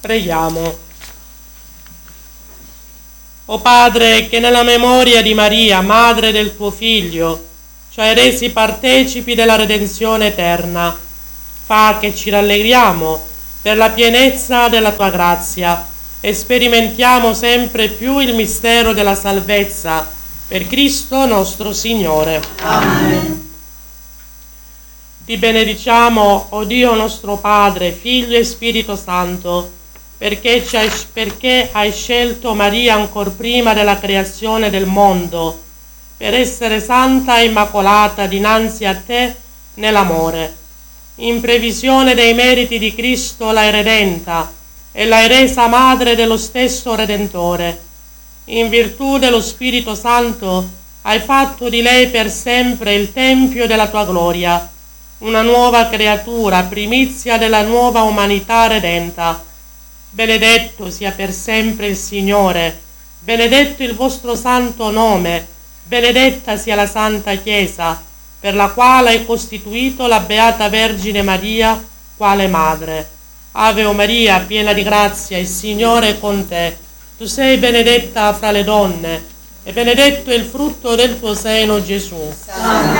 Preghiamo. O Padre, che nella memoria di Maria, madre del tuo Figlio, ci hai resi partecipi della redenzione eterna, fa che ci rallegriamo per la pienezza della tua grazia e sperimentiamo sempre più il mistero della salvezza per Cristo nostro Signore. Amen. Ti benediciamo, o Dio nostro Padre, Figlio e Spirito Santo, perché hai scelto Maria ancor prima della creazione del mondo, per essere santa e immacolata dinanzi a te nell'amore. In previsione dei meriti di Cristo l'hai redenta e l'hai resa madre dello stesso Redentore. In virtù dello Spirito Santo hai fatto di lei per sempre il tempio della tua gloria, una nuova creatura, primizia della nuova umanità redenta. Benedetto sia per sempre il Signore, benedetto il vostro santo nome, benedetta sia la Santa Chiesa, per la quale hai costituito la Beata Vergine Maria, quale Madre. Ave o Maria, piena di grazia, il Signore è con te. Tu sei benedetta fra le donne, e benedetto è il frutto del tuo seno, Gesù. Santa